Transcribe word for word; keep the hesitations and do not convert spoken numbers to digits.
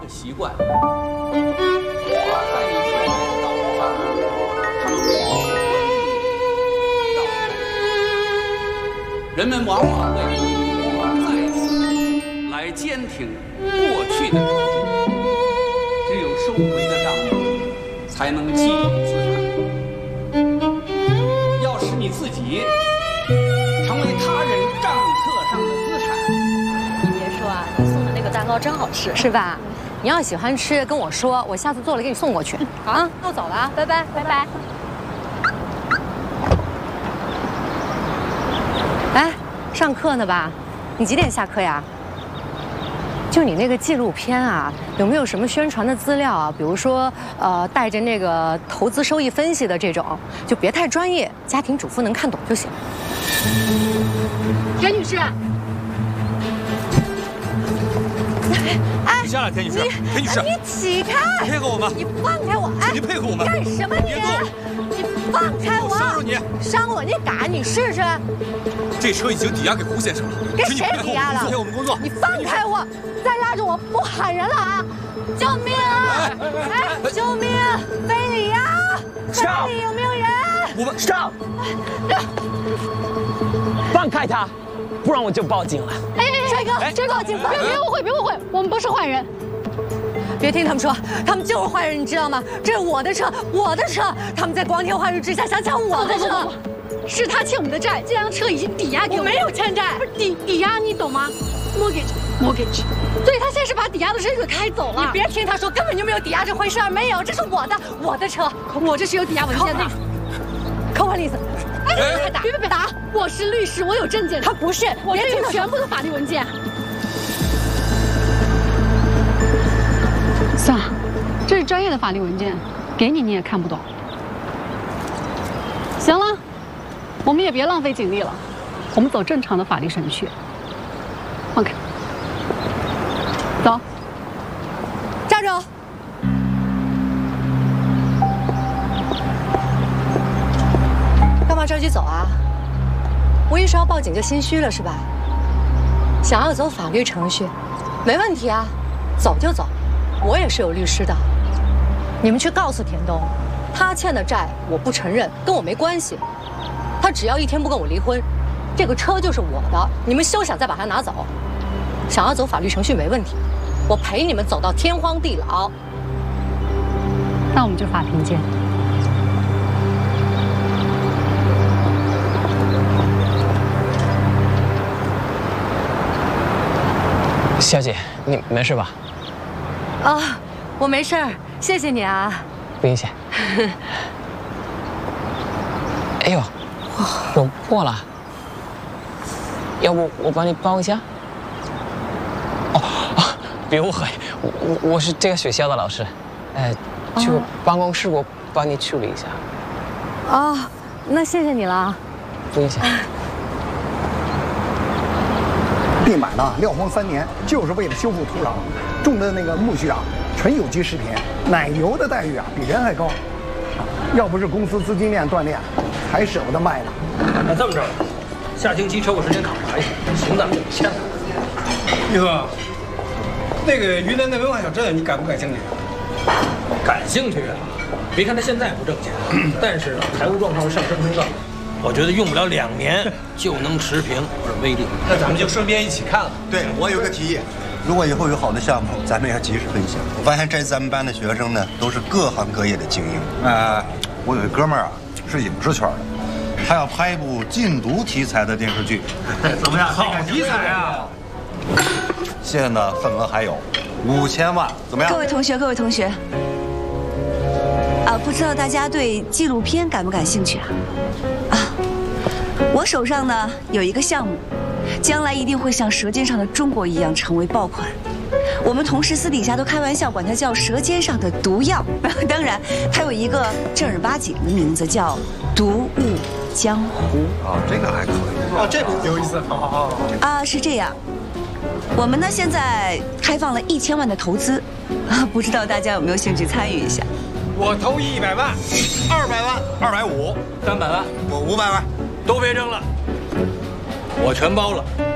个习惯。在你未来的道路上，他们会一直关注你，人们往往会再次来坚挺过去的处境。只有收回的账目，才能积累资产。要使你自己成为他人账册上的资产。 你别说啊，你送的那个蛋糕真好吃，是吧？你要喜欢吃，跟我说，我下次做了给你送过去。好啊，那我走了啊，拜拜，拜拜。哎，上课呢吧？你几点下课呀？就你那个纪录片啊，有没有什么宣传的资料啊？比如说，呃，带着那个投资收益分析的这种，就别太专业，家庭主妇能看懂就行。 田女士， 哎，你下来，田女士，田女士， 你起开！ 你配合我们！ 你放开我！哎， 你配合我们！ 干什么你？你放开我！ 伤着你！ 伤我！你敢？你试试！ 这车已经抵押给胡先生了， 给谁抵押了？ 配合我们工作！ 你放开我！再拉着我不喊人了啊！救命啊！哎，救命！非礼呀！非礼有没有人？ 我们上！放开他，不然我就报警了。 哎哎， 帅哥，这报警！ 别别误会，别误会，我们不是坏人。 别听他们说，他们就是坏人，你知道吗？这是我的车，我的车，他们在光天化日之下想抢我的车。 是他欠我们的债，这辆车已经抵押给我们。 我没有欠债， 不是抵抵押，你懂吗 ？mortgage mortgage， 所以他现在是把抵押的车给开走了。 你别听他说，根本就没有抵押这回事儿，没有，这是我的，我的车， 我这是有抵押文件的。 扣我例子， 哎，别打，别别别打！我是律师，我有证件。 他不是， 我这有全部的法律文件。算了，这是专业的法律文件，给你你也看不懂。行了，我们也别浪费警力了，我们走正常的法律程序。放开，走， 站住！干嘛着急走啊？我一说要报警就心虚了是吧？想要走法律程序，没问题啊，走就走。我也是有律师的，你们去告诉田东，他欠的债我不承认，跟我没关系。他只要一天不跟我离婚，这个车就是我的，你们休想再把它拿走。想要走法律程序没问题，我陪你们走到天荒地老。 那我们就法庭见。 小姐，你没事吧？ 啊，我没事儿，谢谢你啊。 不用谢。哎呦，有破了，要不我帮你包一下？哦啊，别误会，我我我是这个学校的老师，呃，去办公室我帮你处理一下。 啊，那谢谢你了。 不用谢。 地买了撂荒三年，就是为了修复土壤，种的那个苜蓿啊，纯有机食品，奶牛的待遇啊比人还高。要不是公司资金链断裂，还舍不得卖呢。 那这么着，下星期抽个时间考察一下，行的签了。 玉哥，那个云南的文化小镇，你感不感兴趣？ 感兴趣啊！别看他现在不挣钱，但是财务状况上升通道，我觉得用不了两年就能持平我的威力。 那咱们就顺便一起看了。 对，我有个提议，如果以后有好的项目，咱们要及时分享。我发现这次咱们班的学生呢，都是各行各业的精英。 呃，我有一哥们儿啊，是影视圈的，他要拍一部禁毒题材的电视剧， 怎么样？好题材啊！ 现在呢，份额还有五千万，怎么样？ 各位同学，各位同学，啊，不知道大家对纪录片感不感兴趣啊？啊，我手上呢有一个项目，将来一定会像《舌尖上的中国》一样成为爆款。我们同事私底下都开玩笑，管它叫“舌尖上的毒药”。当然，还有一个正儿八经的名字，叫“毒物江湖”。 啊，这个还可以。 啊，这名字有意思。好好好。 啊，是这样。我们呢现在开放了一千万的投资，啊，不知道大家有没有兴趣参与一下？ 我投一百万， 二百万，二百五， 三百万， 我五百万， 都别争了，我全包了。